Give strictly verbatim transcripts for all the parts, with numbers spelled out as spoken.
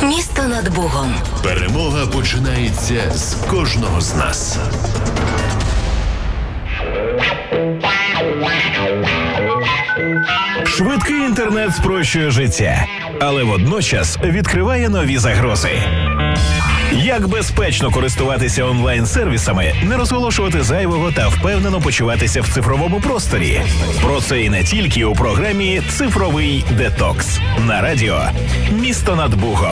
Місто над Бугом. Перемога починається з кожного з нас. Швидкий інтернет спрощує життя, але водночас відкриває нові загрози. Як безпечно користуватися онлайн-сервісами, не розголошувати зайвого та впевнено почуватися в цифровому просторі? Про це і не тільки у програмі «Цифровий детокс» на радіо «Місто над Бугом».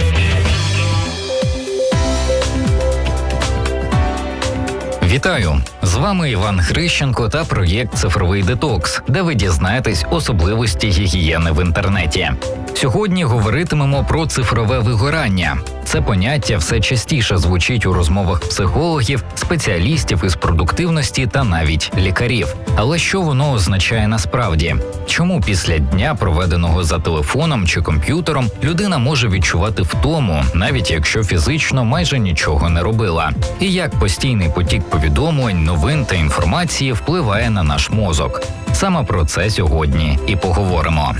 Вітаю! З вами Іван Грищенко та проєкт «Цифровий детокс», де ви дізнаєтесь особливості гігієни в інтернеті. Сьогодні говоритимемо про цифрове вигорання. Це поняття все частіше звучить у розмовах психологів, спеціалістів із продуктивності та навіть лікарів. Але що воно означає насправді? Чому після дня, проведеного за телефоном чи комп'ютером, людина може відчувати втому, навіть якщо фізично майже нічого не робила? І як постійний потік повідомлень, новин та інформації впливає на наш мозок? Саме про це сьогодні і поговоримо.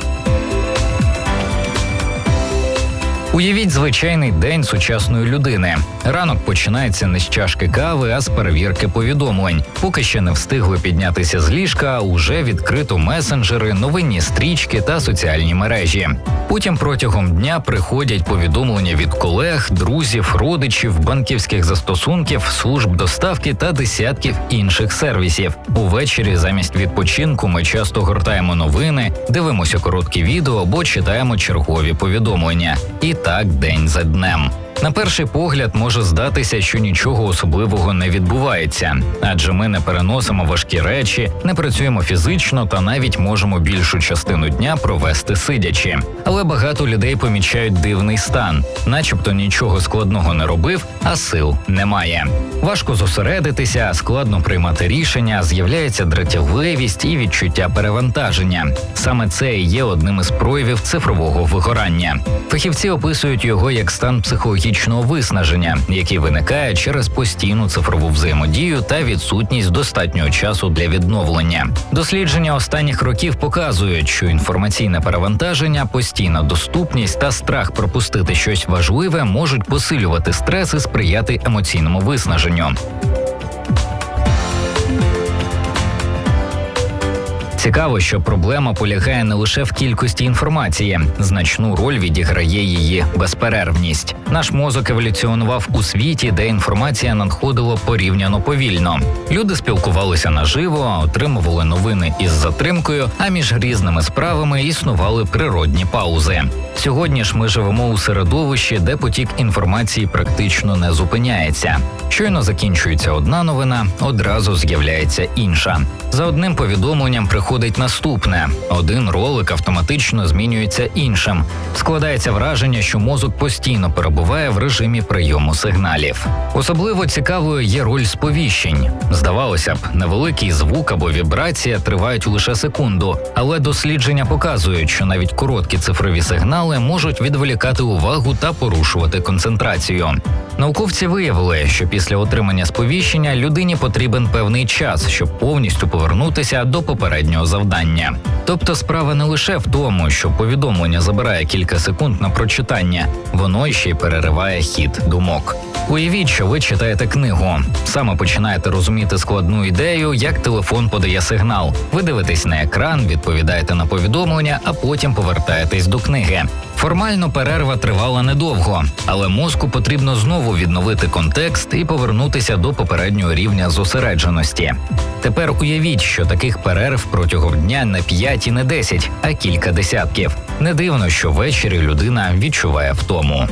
Уявіть звичайний день сучасної людини. Ранок починається не з чашки кави, а з перевірки повідомлень. Поки ще не встигли піднятися з ліжка, уже відкрито месенджери, новинні стрічки та соціальні мережі. Потім протягом дня приходять повідомлення від колег, друзів, родичів, банківських застосунків, служб доставки та десятків інших сервісів. Увечері замість відпочинку ми часто гортаємо новини, дивимося короткі відео або читаємо чергові повідомлення. І так день за днем. На перший погляд може здатися, що нічого особливого не відбувається, адже ми не переносимо важкі речі, не працюємо фізично та навіть можемо більшу частину дня провести сидячи. Але багато людей помічають дивний стан, начебто нічого складного не робив, а сил немає. Важко зосередитися, складно приймати рішення, з'являється дратівливість і відчуття перевантаження. Саме це і є одним із проявів цифрового вигорання. Фахівці описують його як стан психологічного виснаження, який виникає через постійну цифрову взаємодію та відсутність достатнього часу для відновлення. Дослідження останніх років показують, що інформаційне перевантаження, постійна доступність та страх пропустити щось важливе можуть посилювати стрес і сприяти емоційному виснаженню. Цікаво, що проблема полягає не лише в кількості інформації. Значну роль відіграє її безперервність. Наш мозок еволюціонував у світі, де інформація надходила порівняно повільно. Люди спілкувалися наживо, отримували новини із затримкою, а між різними справами існували природні паузи. Сьогодні ж ми живемо у середовищі, де потік інформації практично не зупиняється. Щойно закінчується одна новина, одразу з'являється інша. За одним повідомленням приходить наступне. Один ролик автоматично змінюється іншим. Складається враження, що мозок постійно перебуває в режимі прийому сигналів. Особливо цікавою є роль сповіщень. Здавалося б, невеликий звук або вібрація тривають лише секунду, але дослідження показують, що навіть короткі цифрові сигнали можуть відволікати увагу та порушувати концентрацію. Науковці виявили, що після отримання сповіщення людині потрібен певний час, щоб повністю повернутися до попереднього завдання. Тобто справа не лише в тому, що повідомлення забирає кілька секунд на прочитання, воно ще й перериває хід думок. Уявіть, що ви читаєте книгу. Саме починаєте розуміти складну ідею, як телефон подає сигнал. Ви дивитесь на екран, відповідаєте на повідомлення, а потім повертаєтесь до книги. Формально перерва тривала недовго, але мозку потрібно знову відновити контекст і повернутися до попереднього рівня зосередженості. Тепер уявіть, що таких перерв протягом дня не п'ять і не десять, а кілька десятків. Не дивно, що ввечері людина відчуває втому.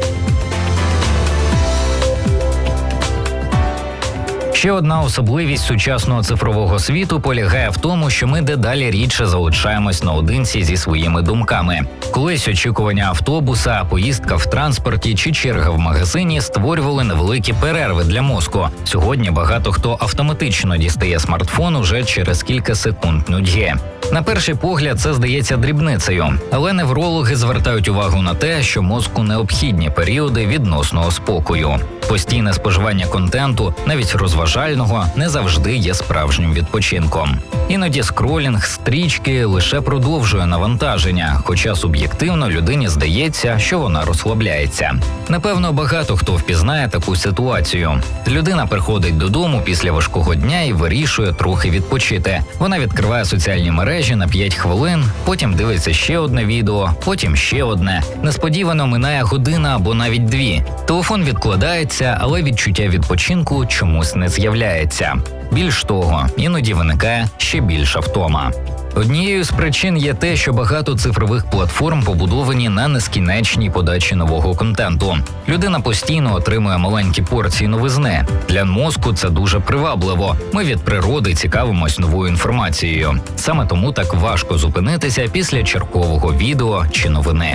Ще одна особливість сучасного цифрового світу полягає в тому, що ми дедалі рідше залишаємось наодинці зі своїми думками. Колись очікування автобуса, поїздка в транспорті чи черга в магазині створювали невеликі перерви для мозку. Сьогодні багато хто автоматично дістає смартфон уже через кілька секунд нудьги. На перший погляд це здається дрібницею, але неврологи звертають увагу на те, що мозку необхідні періоди відносного спокою. Постійне споживання контенту, навіть розважання, розважального не завжди є справжнім відпочинком. Іноді скролінг стрічки лише продовжує навантаження, хоча суб'єктивно людині здається, що вона розслабляється. Напевно, багато хто впізнає таку ситуацію. Людина приходить додому після важкого дня і вирішує трохи відпочити. Вона відкриває соціальні мережі на п'ять хвилин, потім дивиться ще одне відео, потім ще одне. Несподівано минає година або навіть дві. Телефон відкладається, але відчуття відпочинку чомусь не з'являється. Більш того, іноді виникає ще більша втома. Однією з причин є те, що багато цифрових платформ побудовані на нескінченній подачі нового контенту. Людина постійно отримує маленькі порції новизни. Для мозку це дуже привабливо. Ми від природи цікавимось новою інформацією. Саме тому так важко зупинитися після чергового відео чи новини.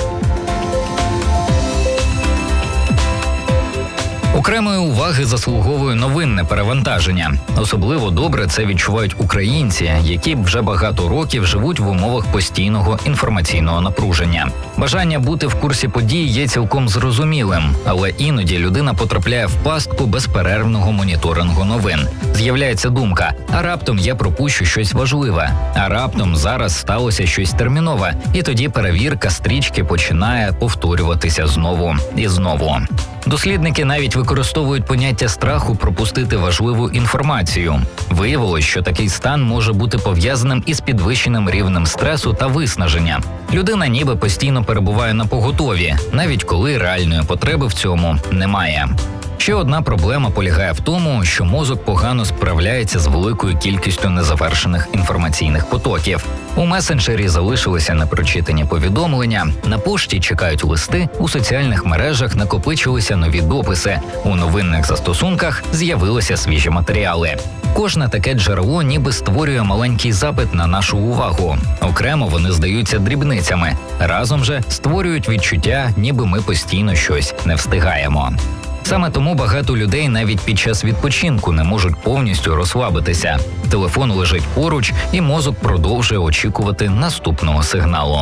Окремої уваги заслуговує новинне перевантаження. Особливо добре це відчувають українці, які вже багато років живуть в умовах постійного інформаційного напруження. Бажання бути в курсі подій є цілком зрозумілим, але іноді людина потрапляє в пастку безперервного моніторингу новин. З'являється думка: а раптом я пропущу щось важливе, а раптом зараз сталося щось термінове, і тоді перевірка стрічки починає повторюватися знову і знову. Дослідники навіть використовують поняття страху пропустити важливу інформацію. Виявилось, що такий стан може бути пов'язаним із підвищеним рівнем стресу та виснаження. Людина ніби постійно перебуває на поготові, навіть коли реальної потреби в цьому немає. Ще одна проблема полягає в тому, що мозок погано справляється з великою кількістю незавершених інформаційних потоків. У месенджері залишилися непрочитані повідомлення, на пошті чекають листи, у соціальних мережах накопичилися нові дописи, у новинних застосунках з'явилися свіжі матеріали. Кожне таке джерело ніби створює маленький запит на нашу увагу. Окремо вони здаються дрібницями, разом же створюють відчуття, ніби ми постійно щось не встигаємо. Саме тому багато людей навіть під час відпочинку не можуть повністю розслабитися. Телефон лежить поруч, і мозок продовжує очікувати наступного сигналу.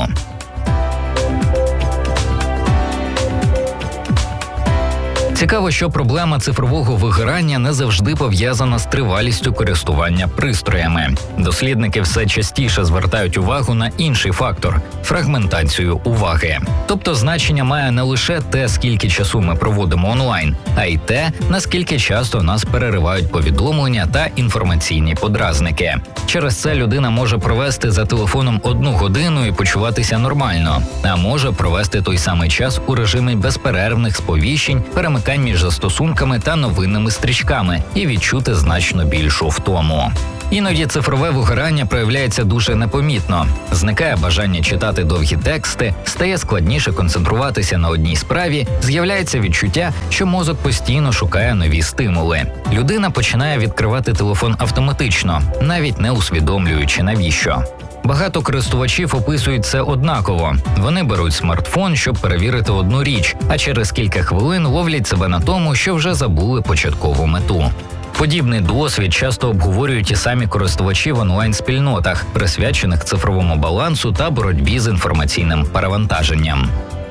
Цікаво, що проблема цифрового вигорання не завжди пов'язана з тривалістю користування пристроями. Дослідники все частіше звертають увагу на інший фактор – фрагментацію уваги. Тобто значення має не лише те, скільки часу ми проводимо онлайн, а й те, наскільки часто нас переривають повідомлення та інформаційні подразники. Через це людина може провести за телефоном одну годину і почуватися нормально, а може провести той самий час у режимі безперервних сповіщень, перемикання між застосунками та новинними стрічками і відчути значно більшу втому. Іноді цифрове вигорання проявляється дуже непомітно. Зникає бажання читати довгі тексти, стає складніше концентруватися на одній справі, з'являється відчуття, що мозок постійно шукає нові стимули. Людина починає відкривати телефон автоматично, навіть не усвідомлюючи навіщо. Багато користувачів описують це однаково. Вони беруть смартфон, щоб перевірити одну річ, а через кілька хвилин ловлять себе на тому, що вже забули початкову мету. Подібний досвід часто обговорюють і самі користувачі в онлайн-спільнотах, присвячених цифровому балансу та боротьбі з інформаційним перевантаженням.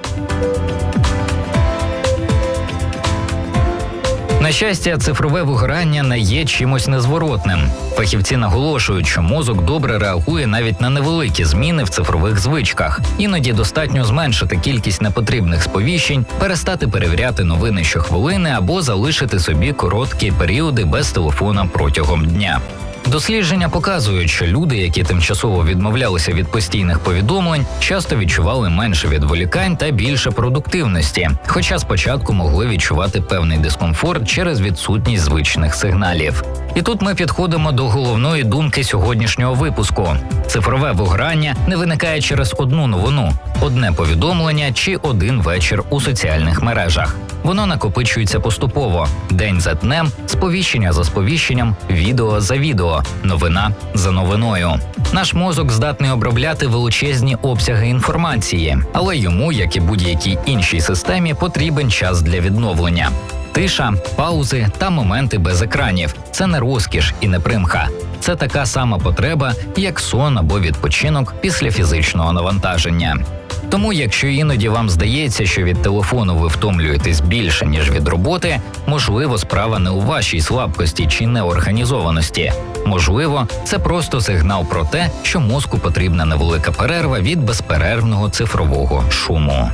На щастя, цифрове вигорання не є чимось незворотним. Фахівці наголошують, що мозок добре реагує навіть на невеликі зміни в цифрових звичках. Іноді достатньо зменшити кількість непотрібних сповіщень, перестати перевіряти новини щохвилини або залишити собі короткі періоди без телефона протягом дня. Дослідження показують, що люди, які тимчасово відмовлялися від постійних повідомлень, часто відчували менше відволікань та більше продуктивності, хоча спочатку могли відчувати певний дискомфорт через відсутність звичних сигналів. І тут ми підходимо до головної думки сьогоднішнього випуску. Цифрове вигорання не виникає через одну новину, одне повідомлення чи один вечір у соціальних мережах. Воно накопичується поступово, день за днем, сповіщення за сповіщенням, відео за відео, новина за новиною. Наш мозок здатний обробляти величезні обсяги інформації, але йому, як і будь-якій іншій системі, потрібен час для відновлення. Тиша, паузи та моменти без екранів – це не розкіш і не примха. Це така сама потреба, як сон або відпочинок після фізичного навантаження. Тому, якщо іноді вам здається, що від телефону ви втомлюєтесь більше, ніж від роботи, можливо, справа не у вашій слабкості чи неорганізованості. Можливо, це просто сигнал про те, що мозку потрібна невелика перерва від безперервного цифрового шуму.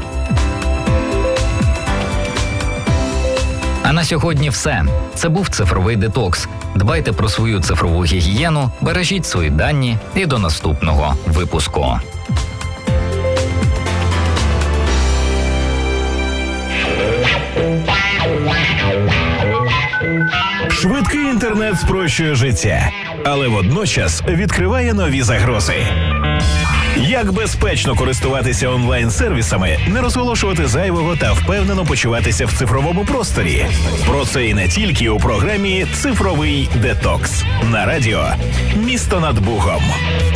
А на сьогодні все. Це був цифровий детокс. Дбайте про свою цифрову гігієну, бережіть свої дані і до наступного випуску. Швидкий інтернет спрощує життя, але водночас відкриває нові загрози. Як безпечно користуватися онлайн-сервісами, не розголошувати зайвого та впевнено почуватися в цифровому просторі? Про це і не тільки у програмі «Цифровий детокс» на радіо «Місто над Бугом».